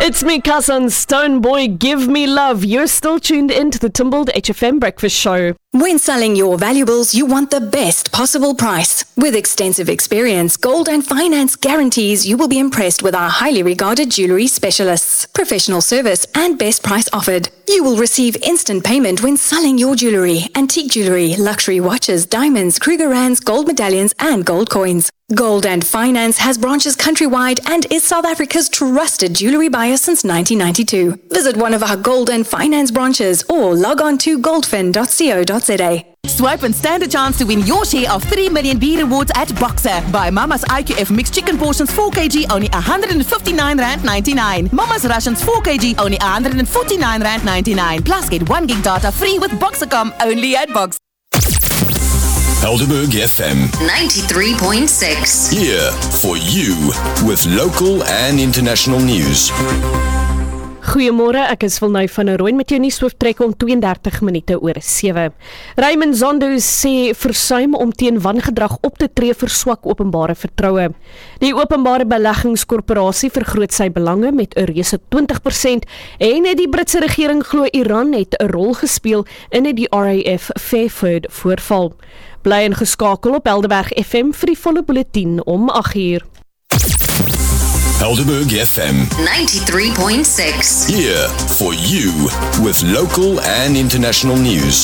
It's me, cousin Stoneboy, give me love. You're still tuned into the Tumbled HFM Breakfast Show. When selling your valuables, you want the best possible price. With extensive experience, Gold and Finance guarantees you will be impressed with our highly regarded jewellery specialists. Professional service and best price offered. You will receive instant payment when selling your jewellery, antique jewellery, luxury watches, diamonds, Kruger-Rands, gold medallions and gold coins. Gold and Finance has branches countrywide and is South Africa's trusted jewellery buyer since 1992. Visit one of our Gold and Finance branches or log on to goldfin.co.za. Swipe and stand a chance to win your share of 3 million beer rewards at Boxer. Buy Mama's IQF mixed chicken portions 4 kg only R159.99. Mama's Russians 4 kg only R149.99. Plus get 1 gig data free with Boxercom only at Boxer. Helderberg FM 93.6. here for you with local and international news. Goeiemôre, ek is Wilnou van der Rooyen met jou nuushooftrekke om 32 minute oor 7. Raymond Zondo sê versuim om teen wangedrag op te tree verswak openbare vertroue. Die openbare beleggingskorporasie vergroot sy belange met 'n reuse 20% en die Britse regering glo Iran het 'n rol gespeel in die RAF Fairford voorval. Bly ingeskakel op Helderberg FM vir die volle bulletin om 8:00. Helderberg FM 93.6. here for you with local and international news.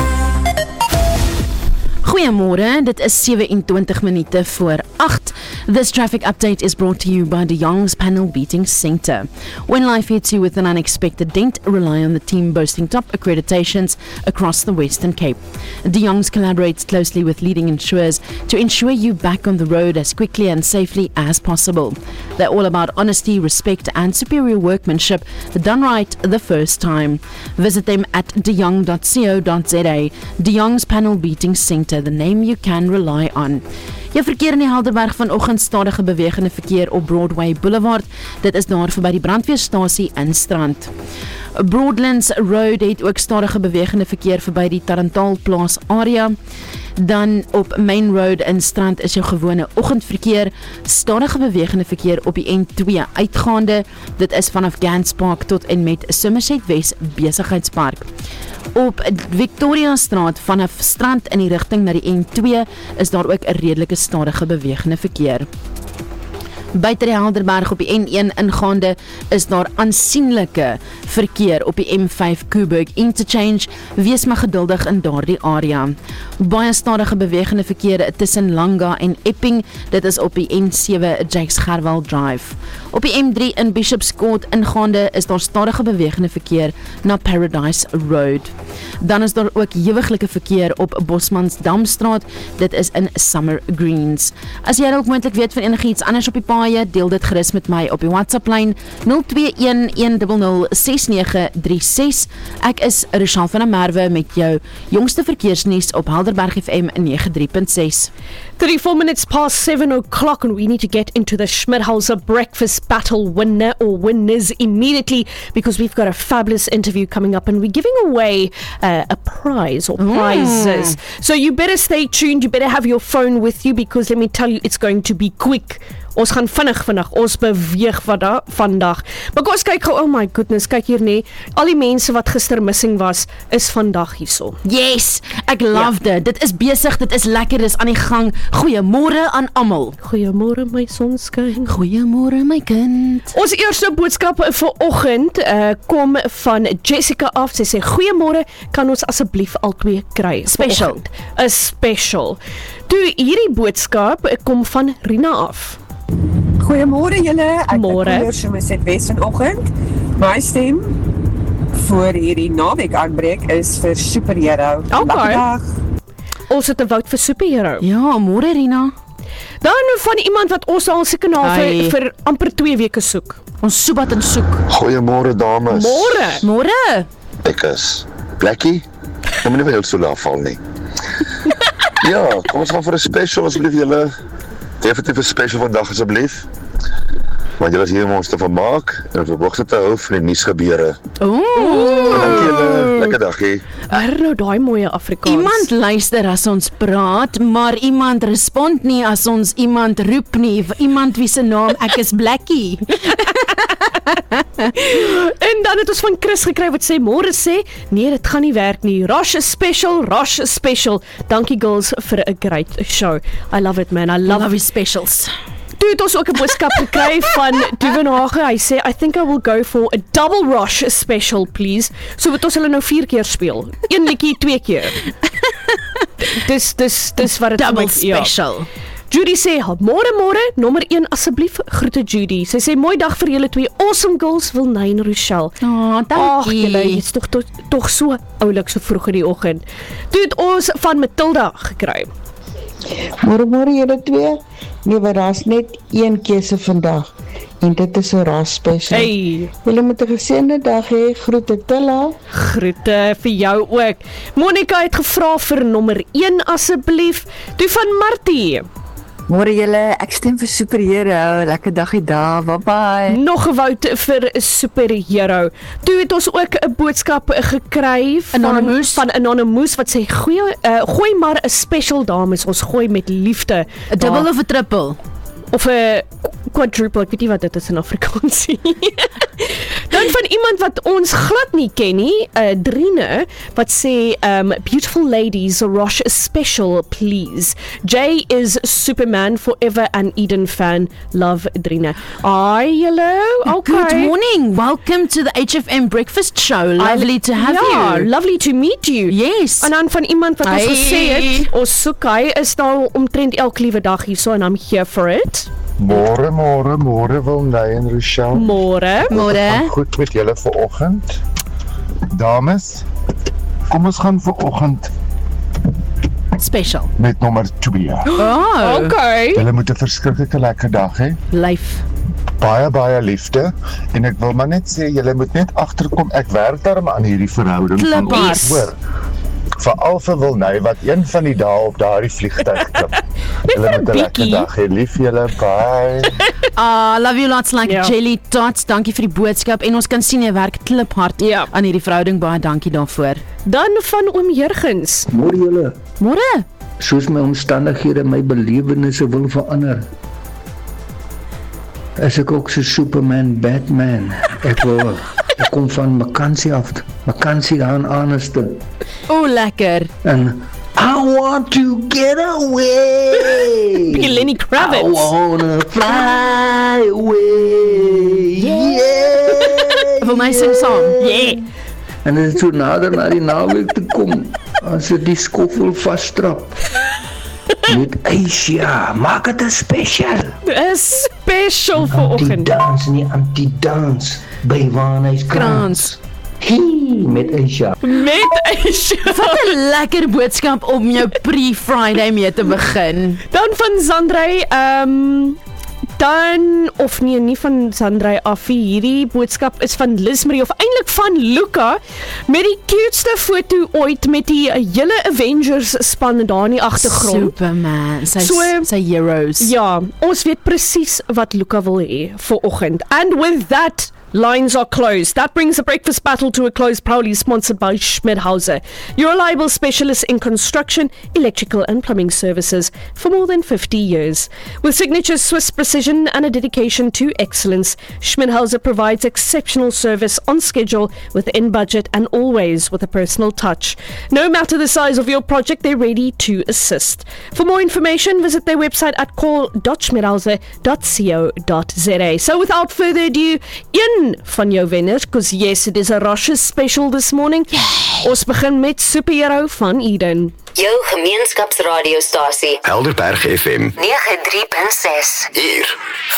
Goeiemôre, dit is 27 minute voor 8. This traffic update is brought to you by De Jong's Panel Beating Centre. When life hits you with an unexpected dent, rely on the team boasting top accreditations across the Western Cape. De Jong's collaborates closely with leading insurers to ensure you back on the road as quickly and safely as possible. They're all about honesty, respect and superior workmanship done right the first time. Visit them at dejong.co.za. De Jong's Panel Beating Centre, the name you can rely on. Jou verkeer in die Helderberg vanoggend stadige bewegende verkeer op Broadway Boulevard. Dit is daar verby die brandweerstasie in Strand. Broadlands Road het ook stadige bewegende verkeer verby die Tarantaal Plaas area. Dan op Main Road in Strand is jou gewone oggendverkeer, stadige bewegende verkeer op die N2 uitgaande. Dit is vanaf Gants Park tot en met Somerset West Besigheidspark. Op Victoria Straat vanaf Strand in die rigting na die N2 is daar ook 'n redelike stadige bewegende verkeer. Buite die Helderberg op die N1 ingaande is daar aansienlike verkeer op die M5 Coburg Interchange. Wees maar geduldig in daardie area. Baie stadige bewegende verkeer tussen Langa en Epping. Dit is op die N7 Jakes Gerwel Drive. Op die M3 in Bishop's Court ingaande is daar stadige bewegende verkeer na Paradise Road. Dan is daar ook hewiglike verkeer op Bosmansdamstraat. Dit is in Summer Greens. As jy ook moontlik weet van enigiets anders op die paaie, deel dit gerus met my op die WhatsApp-lyn 021-100-6936. Ek is Rochelle van der Merwe met jou jongste verkeersnuus op Helderberg FM 93.6. 34 minutes past 7 o'clock and we need to get into the Schmidhauser breakfast battle winner or winners immediately because we've got a fabulous interview coming up and we're giving away a prize or prizes. So you better stay tuned, you better have your phone with you because let me tell you it's going to be quick. Ons gaan vinnig, ons beweeg vandag. Maar kom ons kyk gou, oh my goodness, kyk hier nie. Al die mense wat gister missing was, is vandag hierso. Yes, ek love dit. Dit is besig, dit is lekker, dit is aan die gang. Goeiemôre aan almal. Goeiemôre my sonskyn. Goeiemôre my kind. Ons eerste boodskap vir oggend kom van Jessica af. Sy sê goeiemôre, kan ons asseblief albei kry? Special. 'n Special. Toe hierdie boodskap kom van Rina af. Goeiemôre julle, ek Môre. is Somerset West vanoggend. My stem voor hierdie naweek aanbreek is vir Superhero. Okay. Lekker dag. Ons het 'n vote vir Superhero. Ja, môre Rina. Dan van iemand wat ons al seker na Hey. vir amper 2 weke soek. Ons soebat en soek. Goeiemôre dames. Môre. Môre. Ek is Blackie. Kom nie by jou stoel afval nie. Ja, kom ons gaan vir 'n special asseblief julle. Definitief 'n special vandag asseblief. Want julle is hier om ons te vermaak en vir hoogte te hou van die nuusgebeure. Dankie julle. Lekker dagie. Nou daai mooi Afrikaans. Iemand luister as ons praat, maar iemand respond nie as ons iemand roep nie. Iemand wie se naam ek is Blackie. En dan het ons van Chris gekry wat sê, môre sê, nee, dit gaan nie werk nie. Rosh is special. Dankie girls vir 'n great show. I love it, man. I love his specials. Toe het ons ook 'n boodskap gekry van Duvenhage. Hy sê, I think I will go for a double Rosh special, please. So wat ons hulle nou 4 keer speel. 1 liedjie 2 keer. Dis wat het double special. Ja. Judy sê, môre, nommer 1 asseblief, groete Judy. Sy sê, mooi dag vir julle 2 awesome girls, Wilnay en Rochelle. Dankie. Ag, julle is tog so oulik so vroeg in die oggend. Toe het ons van Matilda gekry. Môre julle 2. Nee, maar daar's net een keuse vandag. En dit is 'n ras special. Hey. Julle moet 'n geseënde dag hê. Groete Tilla. Groete vir jou ook. Monica het gevra vir nommer 1 asseblief. Toe van Martie. Môre julle, ek stem vir Superhero. Lekker dagie daar. Bye. Nog 'n vout vir Superhero. Toe het ons ook 'n boodskap gekry van Anonymous wat sê gooi maar 'n special dames, ons gooi met liefde. 'n dubbel of 'n triple? Of 'n quadruple, ek weet nie wat dit is in Afrikaans nie. Dan van iemand wat ons glad nie ken nie, Drine, wat sê, beautiful ladies, Rosh special, please. Jay is Superman forever and Eden fan. Love, Drine. Hello. Okay. Good morning. Welcome to the HFM Breakfast Show. Lovely to have you. Ja, lovely to meet you. Yes. En dan van iemand wat ons gesê het, ons soek hy is nou omtrent elke liewe dag hier so en I'm here for it. Môre Wilnay en Rochelle. Môre. Goed met julle vanoggend. Dames, kom ons gaan vanoggend special met nommer 2. Okay. Julle moet 'n verskriklike lekker dag hê. Life. Baie liefde en ek wil maar net sê julle moet net agterkom ek werk daarom aan hierdie verhouding van ons, hoor. Veral vir Wilnay wat een van die dae op daardie vliegtuig klim. Julle moet 'n lekker dag hê. Lief julle. Bye. Love you lots like Jelly Tots. Dankie vir die boodskap en ons kan sien jy werk kliphard aan hierdie verhouding. Baie dankie daarvoor. Dan van oom Jurgens. Môre julle. Môre. Soos my omstandighede my belewennisse wil verander, is ek ook so Superman, Batman. Ek kom van vakansie daar in Arnhem. Lekker. En I want to get away. Lenny Kravitz. I wanna fly away. Yeah. Wil my sing saam? Yeah. En dit is so nader na die naweek te kom, as ek die skoffel vasstrap. Met Asia, maak het 'n special. 'n Special vir oggend. Anti-dans by Wilnay's krans. Met Asia. Wat 'n lekker boodskap om jou pre-Friday mee te begin. Dan van Sandrey, nie van Sandrey af, hierdie boodskap is van Liz Marie, of eintlik van Luca, met die cuteste foto ooit, met die hele Avengers span daar in die agtergrond. Superman, sy heroes. Ja, ons weet presies wat Luca wil hê vir oggend. And with that, lines are closed. That brings the breakfast battle to a close, proudly sponsored by Schmidhauser, your reliable specialist in construction, electrical and plumbing services for more than 50 years. With signature Swiss precision and a dedication to excellence, Schmidhauser provides exceptional service on schedule, within budget and always with a personal touch. No matter the size of your project, they're ready to assist. For more information, visit their website at call.schmidhauser.co.za. So without further ado, van jou wenners, because yes, it is a Rosh special this morning. Ons begin met Superhero van Eden. Jou gemeenskapsradiostasie. Helderberg FM 93.6. Hier